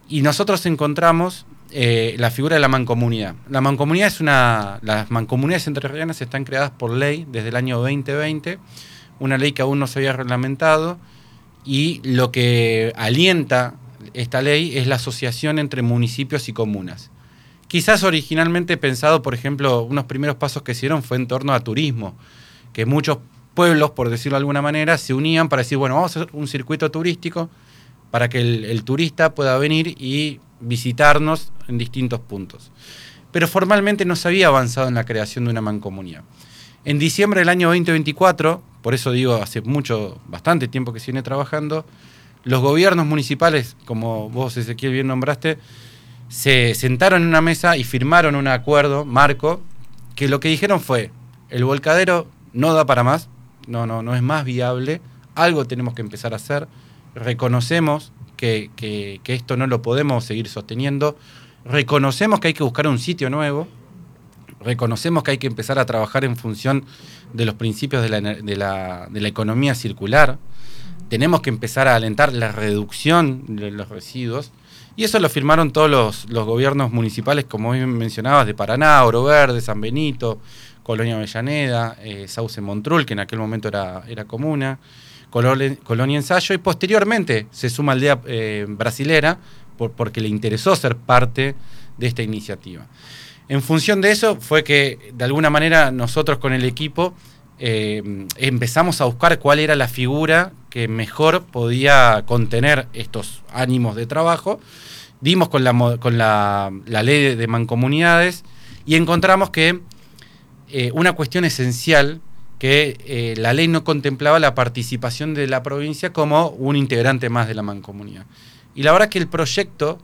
Y nosotros encontramos la figura de la mancomunidad. Las mancomunidades entrerrianas están creadas por ley desde el año 2020, una ley que aún no se había reglamentado, y lo que alienta esta ley es la asociación entre municipios y comunas. Quizás originalmente pensado, por ejemplo, unos primeros pasos que hicieron fue en torno a turismo, que muchos pueblos, por decirlo de alguna manera, se unían para decir, bueno, vamos a hacer un circuito turístico para que el turista pueda venir y visitarnos en distintos puntos. Pero formalmente no se había avanzado en la creación de una mancomunidad. En diciembre del año 2024, por eso digo, hace bastante tiempo que se viene trabajando, los gobiernos municipales, como vos, Ezequiel, bien nombraste, se sentaron en una mesa y firmaron un acuerdo marco que lo que dijeron fue, el volcadero no da para más, no es más viable, algo tenemos que empezar a hacer, reconocemos que esto no lo podemos seguir sosteniendo, reconocemos que hay que buscar un sitio nuevo, reconocemos que hay que empezar a trabajar en función de los principios de la economía circular, tenemos que empezar a alentar la reducción de los residuos, y eso lo firmaron todos los gobiernos municipales, como bien mencionabas, de Paraná, Oro Verde, San Benito, Colonia Avellaneda, Sauce Montrul, que en aquel momento era comuna, Colonia Ensayo, y posteriormente se suma Aldea Brasilera, porque le interesó ser parte de esta iniciativa. En función de eso fue que, de alguna manera, nosotros con el equipo empezamos a buscar cuál era la figura que mejor podía contener estos ánimos de trabajo. Dimos con la ley de mancomunidades y encontramos que una cuestión esencial, que la ley no contemplaba la participación de la provincia como un integrante más de la mancomunidad. Y la verdad que el proyecto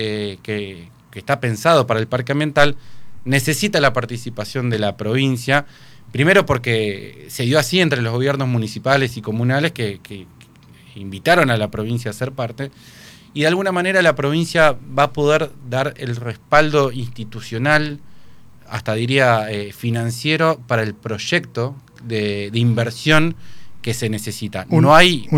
que está pensado para el parque ambiental necesita la participación de la provincia, primero porque se dio así entre los gobiernos municipales y comunales que invitaron a la provincia a ser parte, y de alguna manera la provincia va a poder dar el respaldo institucional, hasta diría financiero, para el proyecto de inversión que se necesita. No hay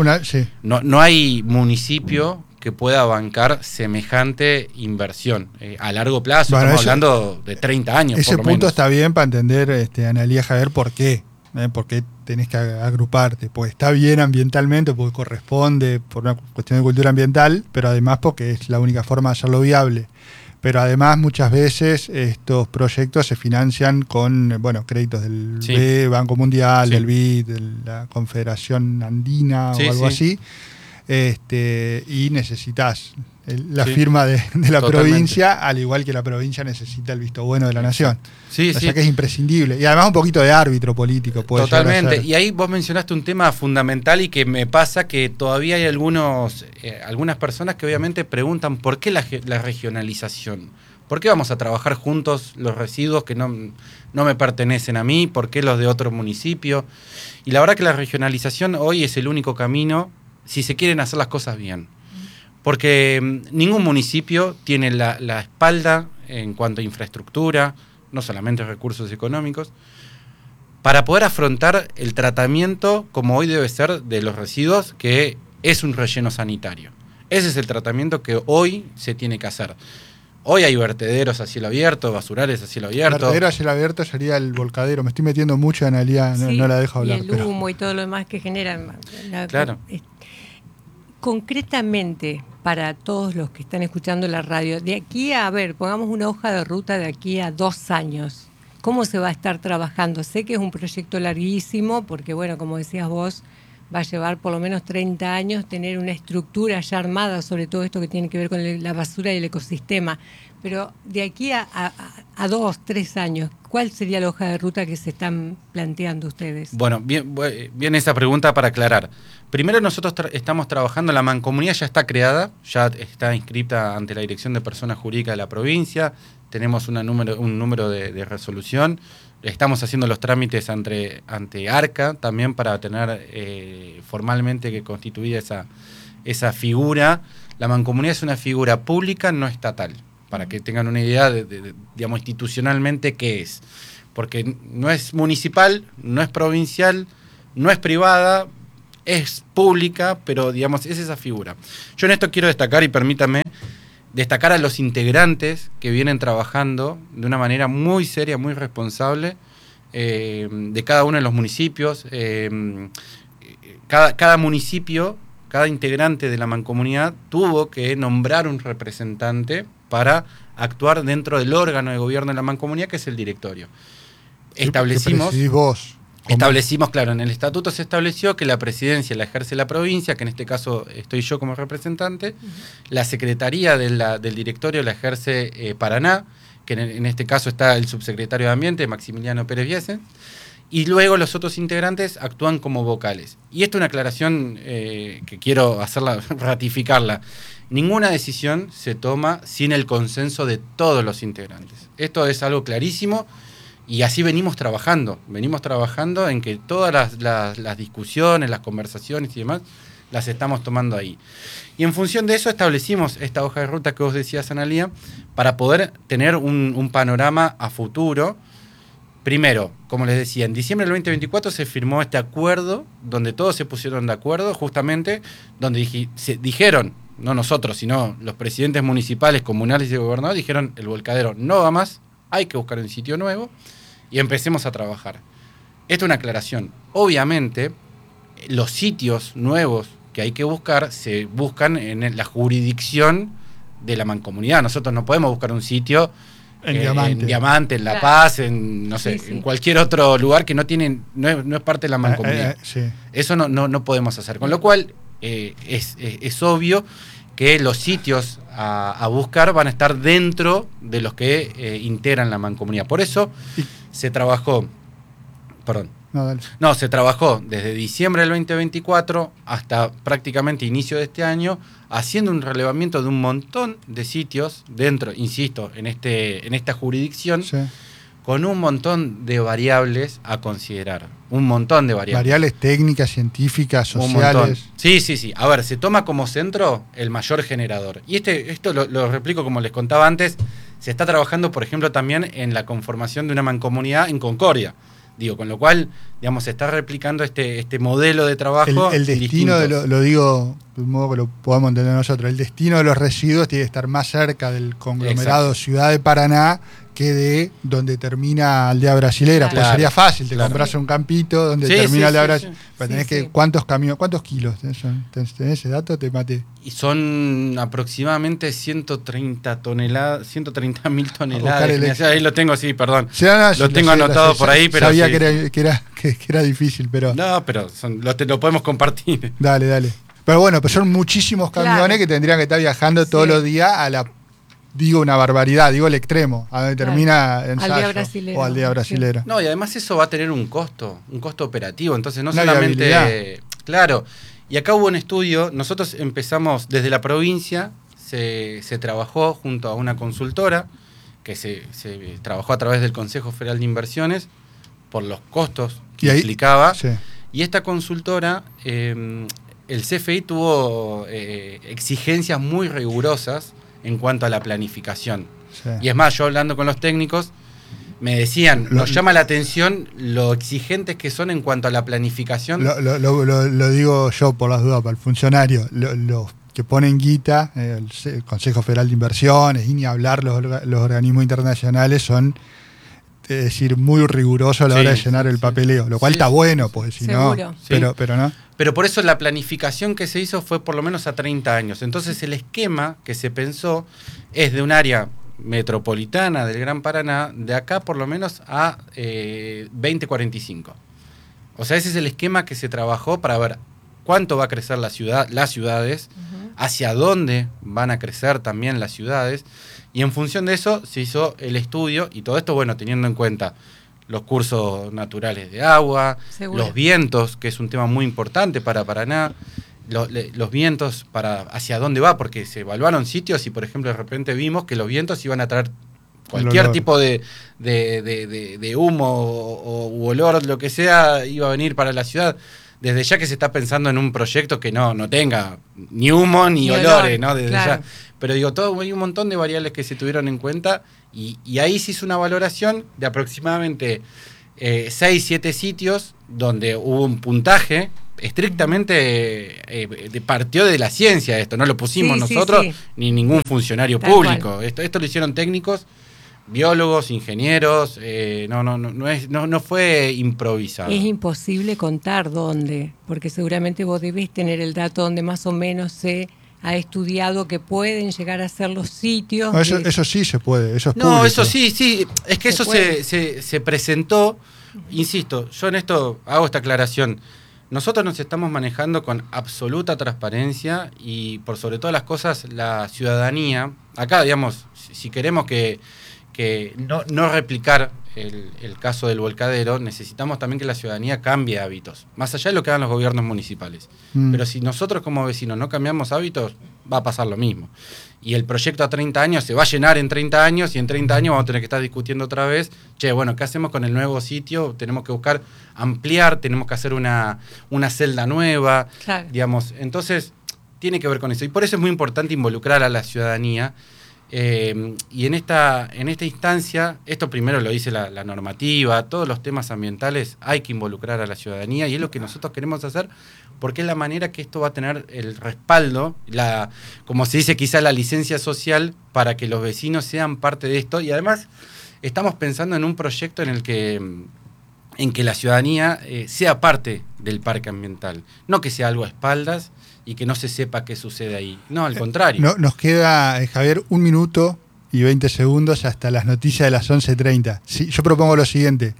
municipio que pueda bancar semejante inversión a largo plazo. Bueno, estamos hablando de 30 años. Ese por lo punto menos está bien para entender, Analía, Javier, por qué. ¿Por qué tenés que agruparte? Pues está bien ambientalmente, porque corresponde por una cuestión de cultura ambiental, pero además porque es la única forma de hacerlo viable. Pero además muchas veces estos proyectos se financian con créditos del Banco Mundial, del BID, de la Confederación Andina o algo así. Y necesitas la firma de la provincia, al igual que la provincia necesita el visto bueno de la nación. O sea que es imprescindible. Y además un poquito de árbitro político puede Totalmente. Y ahí vos mencionaste un tema fundamental y que me pasa que todavía hay algunas personas que obviamente preguntan ¿por qué la regionalización? ¿Por qué vamos a trabajar juntos los residuos que no me pertenecen a mí? ¿Por qué los de otro municipio? Y la verdad que la regionalización hoy es el único camino si se quieren hacer las cosas bien. Porque ningún municipio tiene la espalda en cuanto a infraestructura, no solamente recursos económicos, para poder afrontar el tratamiento como hoy debe ser de los residuos, que es un relleno sanitario. Ese es el tratamiento que hoy se tiene que hacer. Hoy hay vertederos a cielo abierto, basurales a cielo abierto. Vertedero a cielo abierto sería el volcadero. Me estoy metiendo mucho en Analía, no la dejo hablar. Y el humo y todo lo demás que generan. Claro. Concretamente, para todos los que están escuchando la radio, de aquí pongamos una hoja de ruta de aquí a 2 años. ¿Cómo se va a estar trabajando? Sé que es un proyecto larguísimo, porque como decías vos, va a llevar por lo menos 30 años tener una estructura ya armada sobre todo esto que tiene que ver con la basura y el ecosistema. Pero de aquí a 2, 3 años, ¿cuál sería la hoja de ruta que se están planteando ustedes? Bueno, bien esa pregunta para aclarar. Primero nosotros estamos trabajando, la mancomunidad ya está creada, ya está inscrita ante la Dirección de Personas Jurídicas de la provincia, tenemos un número de resolución, estamos haciendo los trámites ante ARCA también para tener formalmente que constituida esa figura. La mancomunidad es una figura pública, no estatal, para que tengan una idea digamos, institucionalmente qué es. Porque no es municipal, no es provincial, no es privada, es pública, pero digamos, es esa figura. Yo en esto quiero destacar, y permítame, Destacar a los integrantes que vienen trabajando de una manera muy seria, muy responsable, de cada uno de los municipios. Cada municipio, cada integrante de la mancomunidad tuvo que nombrar un representante para actuar dentro del órgano de gobierno de la mancomunidad, que es el directorio. Establecimos, claro, en el estatuto se estableció que la presidencia la ejerce la provincia, que en este caso estoy yo como representante, la secretaría del directorio la ejerce Paraná, que en este caso está el subsecretario de Ambiente, Maximiliano Pérez Viesen, y luego los otros integrantes actúan como vocales. Y esto es una aclaración que quiero ratificarla. Ninguna decisión se toma sin el consenso de todos los integrantes. Esto es algo clarísimo y así venimos trabajando. Venimos trabajando en que todas las discusiones, las conversaciones y demás, las estamos tomando ahí. Y en función de eso establecimos esta hoja de ruta que vos decías, Analía, para poder tener un panorama a futuro. Primero, como les decía, en diciembre del 2024 se firmó este acuerdo donde todos se pusieron de acuerdo, justamente donde se dijeron, no nosotros, sino los presidentes municipales, comunales y gobernadores, dijeron el volcadero no va más, hay que buscar un sitio nuevo y empecemos a trabajar. Esto es una aclaración. Obviamente, los sitios nuevos que hay que buscar se buscan en la jurisdicción de la mancomunidad. Nosotros no podemos buscar un sitio en Diamante, en La Paz, en no sé, en cualquier otro lugar que no es parte de la mancomunidad. Eso no podemos hacer. Con lo cual es obvio que los sitios a buscar van a estar dentro de los que integran la mancomunidad. Por eso se trabajó, se trabajó desde diciembre del 2024 hasta prácticamente inicio de este año, haciendo un relevamiento de un montón de sitios dentro, insisto, en esta jurisdicción, con un montón de variables a considerar. Un montón de variables. Variables técnicas, científicas, sociales. Sí. A ver, se toma como centro el mayor generador. Y esto lo replico como les contaba antes. Se está trabajando, por ejemplo, también en la conformación de una mancomunidad en Concordia. Con lo cual, digamos, se está replicando este modelo de trabajo. El destino, lo digo de un modo que lo podamos entender nosotros, el destino de los residuos tiene que estar más cerca del conglomerado Ciudad de Paraná que de donde termina Aldea Brasilera. Claro, pues sería fácil, te compras un campito donde termina Aldea Brasilera. Pero tenés que, ¿cuántos kilos? ¿Tenés ese dato? Te maté. Y son aproximadamente 130.000 toneladas. Ahí lo tengo, perdón. Lo tengo anotado por ahí, pero sabía que era difícil, pero... No, pero lo podemos compartir. Dale. Pero bueno, pues son muchísimos camiones que tendrían que estar viajando todos los días a una barbaridad, el extremo, a donde termina Ensayo o Aldea Brasilera. No, y además eso va a tener un costo operativo, entonces no solamente... Viabilidad. Claro, y acá hubo un estudio, nosotros empezamos desde la provincia, se trabajó junto a una consultora, que se trabajó a través del Consejo Federal de Inversiones, por los costos que implicaba, y esta consultora... el CFI tuvo exigencias muy rigurosas en cuanto a la planificación. Y es más, yo hablando con los técnicos, me decían, nos llama la atención lo exigentes que son en cuanto a la planificación. Lo digo yo por las dudas, para el funcionario. Los que ponen guita, el Consejo Federal de Inversiones, y ni hablar los organismos internacionales, son... Es decir, muy riguroso a la hora de llenar el papeleo, lo cual está bueno, pues si no, pero no. Pero por eso la planificación que se hizo fue por lo menos a 30 años. Entonces el esquema que se pensó es de un área metropolitana del Gran Paraná, de acá por lo menos a 2045. O sea, ese es el esquema que se trabajó para ver cuánto va a crecer las ciudades, hacia dónde van a crecer también las ciudades. Y en función de eso se hizo el estudio, y todo esto, teniendo en cuenta los cursos naturales de agua, los vientos, que es un tema muy importante para Paraná, los vientos hacia dónde va, porque se evaluaron sitios y, por ejemplo, de repente vimos que los vientos iban a traer cualquier tipo de humo u olor, lo que sea, iba a venir para la ciudad. Desde ya que se está pensando en un proyecto que no tenga ni humo ni olores, ¿no? Desde ya. Pero hay un montón de variables que se tuvieron en cuenta y ahí se hizo una valoración de aproximadamente 6-7 sitios donde hubo un puntaje estrictamente partió de la ciencia esto, no lo pusimos nosotros ni ningún funcionario público. Esto lo hicieron técnicos, biólogos, ingenieros, no fue improvisado. Es imposible contar dónde, porque seguramente vos debés tener el dato donde más o menos se ha estudiado que pueden llegar a ser los sitios. No, eso sí se puede, eso es público. No, eso sí, es que eso se presentó, insisto, yo en esto hago esta aclaración. Nosotros nos estamos manejando con absoluta transparencia y por sobre todas las cosas la ciudadanía, acá digamos, si queremos que no replicar el caso del volcadero, necesitamos también que la ciudadanía cambie hábitos, más allá de lo que hagan los gobiernos municipales. Pero si nosotros como vecinos no cambiamos hábitos, va a pasar lo mismo. Y el proyecto a 30 años se va a llenar en 30 años y en 30 años vamos a tener que estar discutiendo otra vez, ¿qué hacemos con el nuevo sitio? Tenemos que buscar ampliar, tenemos que hacer una celda nueva, claro. Digamos. Entonces, tiene que ver con eso. Y por eso es muy importante involucrar a la ciudadanía. Y en esta instancia, esto primero lo dice la normativa, todos los temas ambientales hay que involucrar a la ciudadanía y es lo que nosotros queremos hacer porque es la manera que esto va a tener el respaldo, como se dice quizá la licencia social para que los vecinos sean parte de esto y además estamos pensando en un proyecto en que la ciudadanía sea parte del parque ambiental, no que sea algo a espaldas y que no se sepa qué sucede ahí. No, al contrario. Nos queda, Javier, 1 minuto y 20 segundos hasta las noticias de las 11:30. Sí, yo propongo lo siguiente.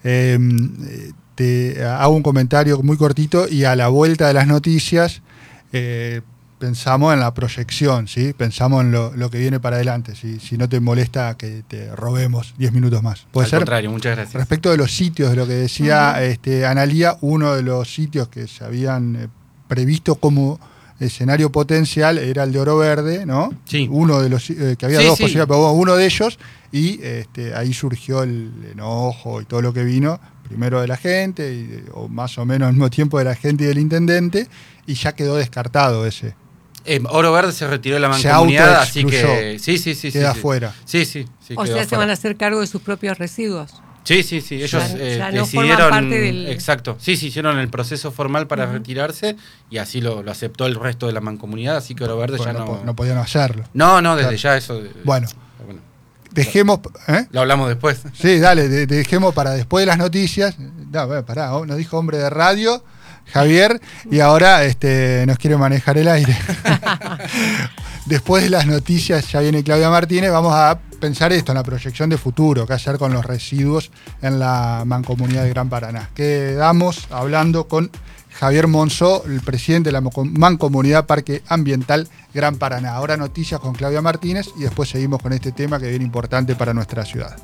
Te hago un comentario muy cortito y a la vuelta de las noticias pensamos en la proyección, ¿sí? Pensamos en lo que viene para adelante. Si no te molesta que te robemos 10 minutos más. ¿Puede ser? Al contrario, muchas gracias. Respecto de los sitios, de lo que decía Analía, uno de los sitios que se habían previsto como escenario potencial era el de Oro Verde, ¿no? Sí. Uno de los que había dos posibilidades, pero uno de ellos, y ahí surgió el enojo y todo lo que vino, primero de la gente, o más o menos al mismo tiempo de la gente y del intendente, y ya quedó descartado ese. Oro Verde se retiró de la mancomunidad, así que sí. Queda afuera. Sí, o sea, se van a hacer cargo de sus propios residuos. Sí, ellos ya no decidieron, parte del... exacto, hicieron el proceso formal para retirarse y así lo aceptó el resto de la mancomunidad, así que Oro Verde ya no podían hacerlo. No, desde ya eso... Bueno, dejemos... Lo hablamos después. Sí, dale, dejemos para después de las noticias. No, pará, nos dijo hombre de radio, Javier, y ahora nos quiere manejar el aire. Después de las noticias ya viene Claudia Martínez, vamos a pensar esto en la proyección de futuro, qué hacer con los residuos en la mancomunidad de Gran Paraná. Quedamos hablando con Javier Monzó, el presidente de la Mancomunidad Parque Ambiental Gran Paraná. Ahora noticias con Claudia Martínez y después seguimos con este tema que es bien importante para nuestra ciudad.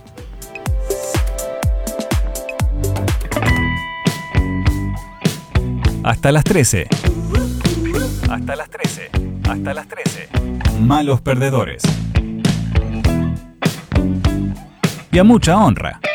Hasta las 13. Hasta las 13. Hasta las 13. Malos perdedores. Y a mucha honra.